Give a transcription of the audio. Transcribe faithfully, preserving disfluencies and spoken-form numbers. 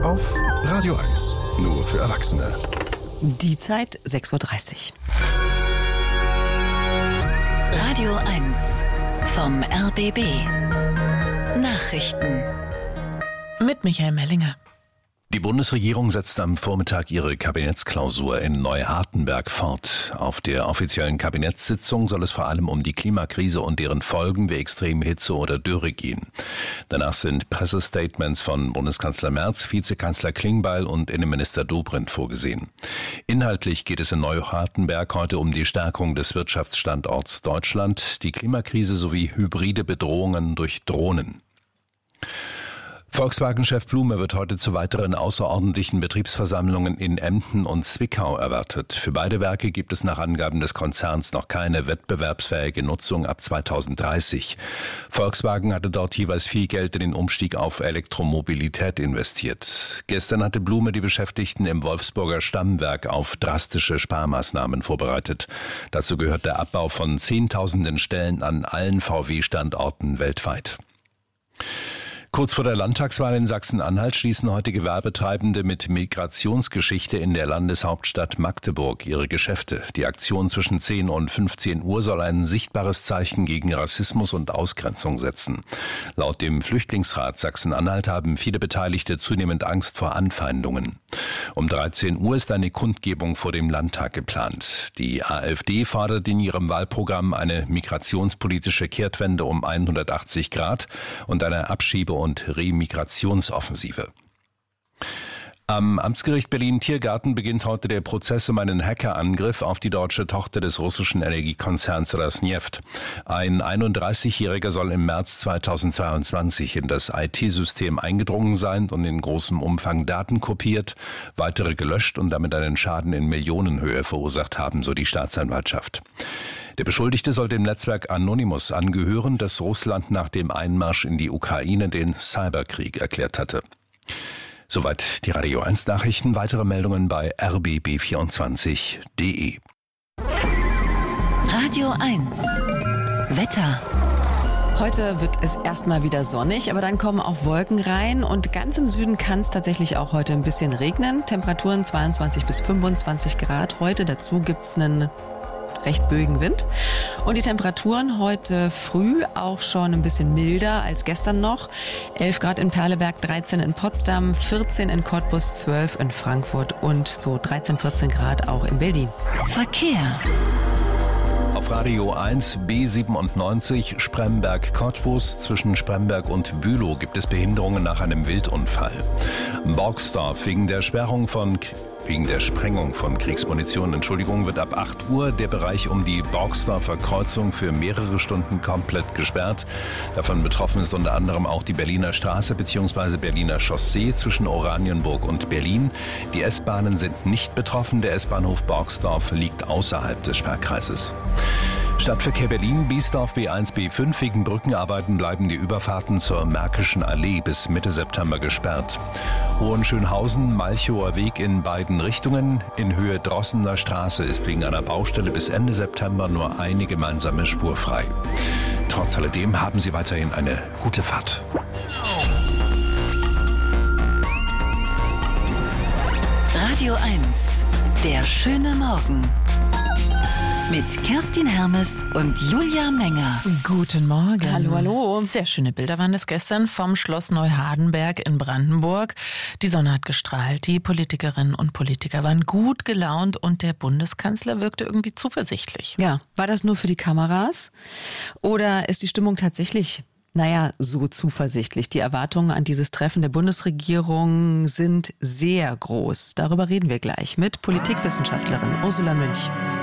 auf Radio eins. Nur für Erwachsene. Die Zeit sechs Uhr dreißig. Radio eins vom R B B. Nachrichten. Mit Michael Mellinger. Die Bundesregierung setzt am Vormittag ihre Kabinettsklausur in Neuhardenberg fort. Auf der offiziellen Kabinettssitzung soll es vor allem um die Klimakrise und deren Folgen wie extreme Hitze oder Dürre gehen. Danach sind Pressestatements von Bundeskanzler Merz, Vizekanzler Klingbeil und Innenminister Dobrindt vorgesehen. Inhaltlich geht es in Neuhardenberg heute um die Stärkung des Wirtschaftsstandorts Deutschland, die Klimakrise sowie hybride Bedrohungen durch Drohnen. Volkswagen-Chef Blume wird heute zu weiteren außerordentlichen Betriebsversammlungen in Emden und Zwickau erwartet. Für beide Werke gibt es nach Angaben des Konzerns noch keine wettbewerbsfähige Nutzung ab zweitausenddreißig. Volkswagen hatte dort jeweils viel Geld in den Umstieg auf Elektromobilität investiert. Gestern hatte Blume die Beschäftigten im Wolfsburger Stammwerk auf drastische Sparmaßnahmen vorbereitet. Dazu gehört der Abbau von Zehntausenden Stellen an allen V W-Standorten weltweit. Kurz vor der Landtagswahl in Sachsen-Anhalt schließen heute Gewerbetreibende mit Migrationsgeschichte in der Landeshauptstadt Magdeburg ihre Geschäfte. Die Aktion zwischen zehn und fünfzehn Uhr soll ein sichtbares Zeichen gegen Rassismus und Ausgrenzung setzen. Laut dem Flüchtlingsrat Sachsen-Anhalt haben viele Beteiligte zunehmend Angst vor Anfeindungen. Um dreizehn Uhr ist eine Kundgebung vor dem Landtag geplant. Die AfD fordert in ihrem Wahlprogramm eine migrationspolitische Kehrtwende um hundertachtzig Grad und eine Abschiebe- und Remigrationsoffensive. Am Amtsgericht Berlin-Tiergarten beginnt heute der Prozess um einen Hackerangriff auf die deutsche Tochter des russischen Energiekonzerns Rosneft. Ein einunddreißigjähriger soll im März zweitausendzweiundzwanzig in das I T-System eingedrungen sein und in großem Umfang Daten kopiert, weitere gelöscht und damit einen Schaden in Millionenhöhe verursacht haben, so die Staatsanwaltschaft. Der Beschuldigte soll dem Netzwerk Anonymous angehören, das Russland nach dem Einmarsch in die Ukraine den Cyberkrieg erklärt hatte. Soweit die Radio eins Nachrichten. Weitere Meldungen bei r b b vierundzwanzig punkt d e. Radio eins. Wetter. Heute wird es erstmal wieder sonnig, aber dann kommen auch Wolken rein und ganz im Süden kann es tatsächlich auch heute ein bisschen regnen. Temperaturen zweiundzwanzig bis fünfundzwanzig Grad heute. Dazu gibt's einen recht böigen Wind. Und die Temperaturen heute früh auch schon ein bisschen milder als gestern noch. elf Grad in Perleberg, dreizehn in Potsdam, vierzehn in Cottbus, zwölf in Frankfurt und so dreizehn, vierzehn Grad auch in Berlin. Verkehr. Auf Radio eins B siebenundneunzig Spremberg-Cottbus. Zwischen Spremberg und Bülow gibt es Behinderungen nach einem Wildunfall. Borgsdorf wegen der Sperrung von Wegen der Sprengung von Kriegsmunition, Entschuldigung, wird ab acht Uhr der Bereich um die Borgsdorfer Kreuzung für mehrere Stunden komplett gesperrt. Davon betroffen ist unter anderem auch die Berliner Straße bzw. Berliner Chaussee zwischen Oranienburg und Berlin. Die S-Bahnen sind nicht betroffen. Der S-Bahnhof Borgsdorf liegt außerhalb des Sperrkreises. Stadtverkehr Berlin, Biesdorf B eins, B fünf. Wegen Brückenarbeiten bleiben die Überfahrten zur Märkischen Allee bis Mitte September gesperrt. Hohenschönhausen, Malchower Weg in beiden Richtungen. In Höhe Drossener Straße ist wegen einer Baustelle bis Ende September nur eine gemeinsame Spur frei. Trotz alledem haben Sie weiterhin eine gute Fahrt. Radio eins. Der schöne Morgen. Mit Kerstin Hermes und Julia Menger. Guten Morgen. Hallo, hallo. Sehr schöne Bilder waren es gestern vom Schloss Neuhardenberg in Brandenburg. Die Sonne hat gestrahlt, die Politikerinnen und Politiker waren gut gelaunt und der Bundeskanzler wirkte irgendwie zuversichtlich. Ja, war das nur für die Kameras? Oder ist die Stimmung tatsächlich, naja, so zuversichtlich? Die Erwartungen an dieses Treffen der Bundesregierung sind sehr groß. Darüber reden wir gleich mit Politikwissenschaftlerin Ursula Münch.